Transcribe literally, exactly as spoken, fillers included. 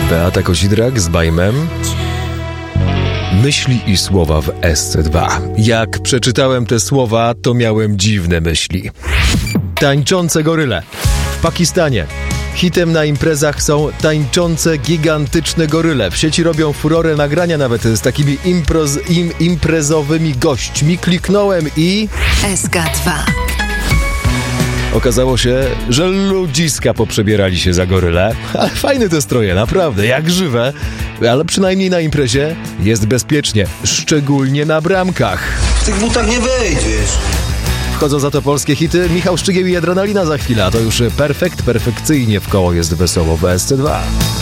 Beata Kozidrak z Bajmem. Myśli i słowa w S C dwa. Jak przeczytałem te słowa, to miałem dziwne myśli. Tańczące goryle. W Pakistanie hitem na imprezach są tańczące, gigantyczne goryle. W sieci robią furorę nagrania nawet z takimi improz, im, imprezowymi gośćmi. Kliknąłem i... S K dwa. Okazało się, że ludziska poprzebierali się za goryle. Ale fajne te stroje, naprawdę, jak żywe. Ale przynajmniej na imprezie jest bezpiecznie, szczególnie na bramkach. W tych butach nie wejdziesz. Wchodzą za to polskie hity. Michał Szczygieł i Adrenalina za chwilę, a to już perfekt, perfekcyjnie w koło jest wesoło w S C dwa.